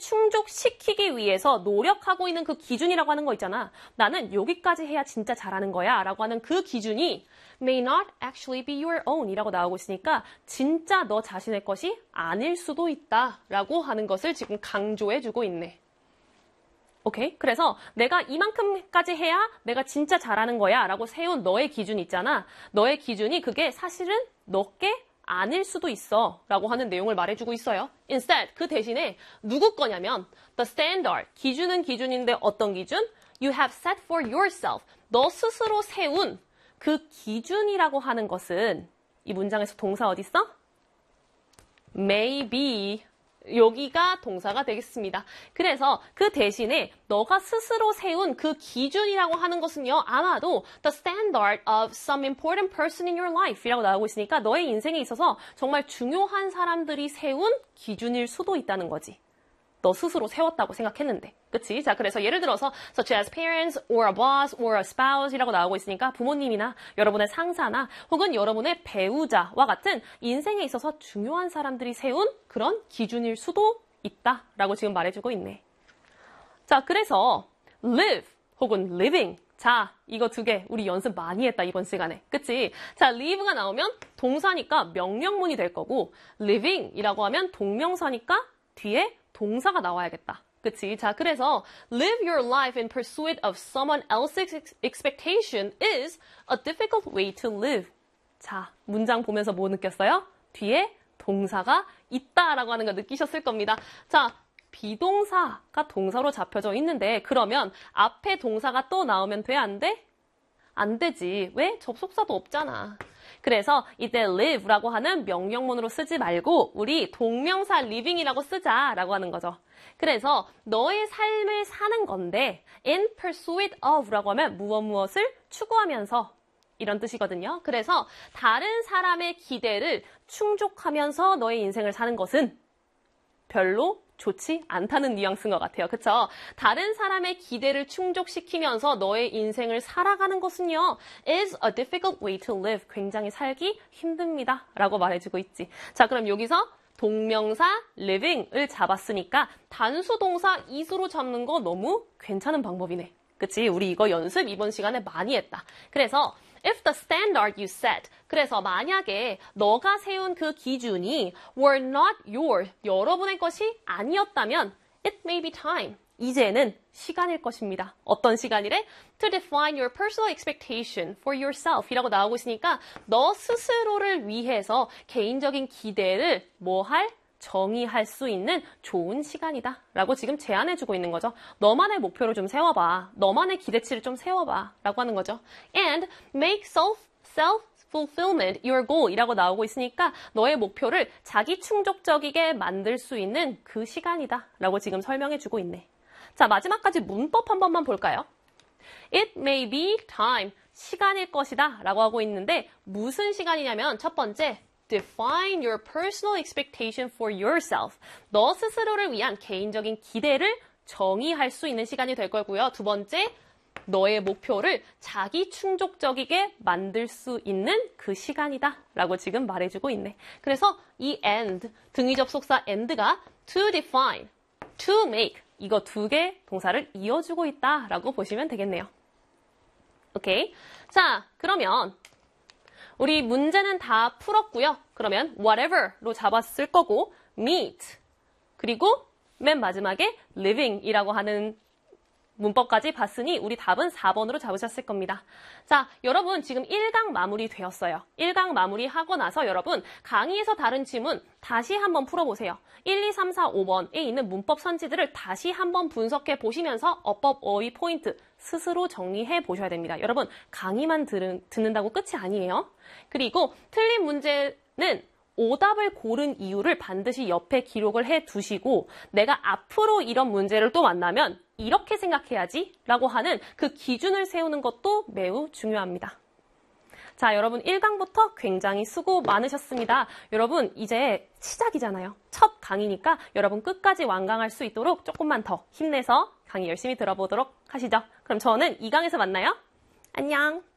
충족시키기 위해서 노력하고 있는 그 기준이라고 하는 거 있잖아. 나는 여기까지 해야 진짜 잘하는 거야 라고 하는 그 기준이 may not actually be your own 이라고 나오고 있으니까 진짜 너 자신의 것이 아닐 수도 있다 라고 하는 것을 지금 강조해주고 있네. 오케이? 그래서 내가 이만큼까지 해야 내가 진짜 잘하는 거야 라고 세운 너의 기준 있잖아. 너의 기준이 그게 사실은 너께 아닐 수도 있어 라고 하는 내용을 말해주고 있어요. Instead, 그 대신에 누구 거냐면 the standard, 기준은 기준인데 어떤 기준? You have set for yourself, 너 스스로 세운 그 기준이라고 하는 것은 이 문장에서 동사 어디 있어? may be, 여기가 동사가 되겠습니다. 그래서 그 대신에 너가 스스로 세운 그 기준이라고 하는 것은요. 아마도 the standard of some important person in your life 이라고 나오고 있으니까 너의 인생에 있어서 정말 중요한 사람들이 세운 기준일 수도 있다는 거지. 너 스스로 세웠다고 생각했는데. 그치? 자, 그래서 예를 들어서 such as parents or a boss or a spouse 이라고 나오고 있으니까 부모님이나 여러분의 상사나 혹은 여러분의 배우자와 같은 인생에 있어서 중요한 사람들이 세운 그런 기준일 수도 있다라고 지금 말해주고 있네. 자, 그래서 live 혹은 living. 자, 이거 두 개 우리 연습 많이 했다 이번 시간에. 그치? 자, live가 나오면 동사니까 명령문이 될 거고 living이라고 하면 동명사니까 뒤에 동사가 나와야겠다. 그치? 자, 그래서 live your life in pursuit of someone else's expectation is a difficult way to live. 자, 문장 보면서 뭐 느꼈어요? 뒤에 동사가 있다라고 하는 거 느끼셨을 겁니다. 자, 비동사가 동사로 잡혀져 있는데 그러면 앞에 동사가 또 나오면 돼? 안 돼? 안 되지. 왜? 접속사도 없잖아. 그래서 이때 live라고 하는 명령문으로 쓰지 말고 우리 동명사 living이라고 쓰자라고 하는 거죠. 그래서 너의 삶을 사는 건데 in pursuit of라고 하면 무엇을 추구하면서 이런 뜻이거든요. 그래서 다른 사람의 기대를 충족하면서 너의 인생을 사는 것은 별로 좋지 않다는 뉘앙스인 것 같아요. 그쵸? 다른 사람의 기대를 충족시키면서 너의 인생을 살아가는 것은요. is a difficult way to live. 굉장히 살기 힘듭니다. 라고 말해주고 있지. 자, 그럼 여기서 동명사 living을 잡았으니까 단수 동사 is로 잡는 거 너무 괜찮은 방법이네. 그치? 우리 이거 연습 이번 시간에 많이 했다. 그래서 if the standard you set, 그래서 만약에 너가 세운 그 기준이 were not your, 여러분의 것이 아니었다면 it may be time, 이제는 시간일 것입니다. 어떤 시간이래? To define your personal expectation for yourself 이라고 나오고 있으니까 너 스스로를 위해서 개인적인 기대를 정의할 수 있는 좋은 시간이다 라고 지금 제안해주고 있는 거죠. 너만의 목표를 좀 세워봐. 너만의 기대치를 좀 세워봐 라고 하는 거죠. And make self-fulfillment your goal 이라고 나오고 있으니까 너의 목표를 자기 충족적이게 만들 수 있는 그 시간이다 라고 지금 설명해주고 있네. 자, 마지막까지 문법 한 번만 볼까요? It may be time, 시간일 것이다 라고 하고 있는데 무슨 시간이냐면 첫 번째, define your personal expectation for yourself. 너 스스로를 위한 개인적인 기대를 정의할 수 있는 시간이 될 거고요. 두 번째, 너의 목표를 자기 충족적이게 만들 수 있는 그 시간이다 라고 지금 말해주고 있네. 그래서 이 and, 등위 접속사 and가 to define, to make 이거 두 개 동사를 이어주고 있다 라고 보시면 되겠네요. 오케이? 자, 그러면 우리 문제는 다 풀었고요. 그러면 whatever로 잡았을 거고 meet 그리고 맨 마지막에 living이라고 하는 문법까지 봤으니 우리 답은 4번으로 잡으셨을 겁니다. 자, 여러분 지금 1강 마무리 되었어요. 1강 마무리하고 나서 여러분 강의에서 다른 지문 다시 한번 풀어보세요. 1, 2, 3, 4, 5번에 있는 문법 선지들을 다시 한번 분석해 보시면서 어법, 어휘, 포인트 스스로 정리해 보셔야 됩니다. 여러분 강의만 듣는다고 끝이 아니에요. 그리고 틀린 문제는 오답을 고른 이유를 반드시 옆에 기록을 해 두시고 내가 앞으로 이런 문제를 또 만나면 이렇게 생각해야지 라고 하는 그 기준을 세우는 것도 매우 중요합니다. 자, 여러분 1강부터 굉장히 수고 많으셨습니다. 여러분 이제 시작이잖아요. 첫 강의니까 여러분 끝까지 완강할 수 있도록 조금만 더 힘내서 강의 열심히 들어보도록 하시죠. 그럼 저는 2강에서 만나요. 안녕.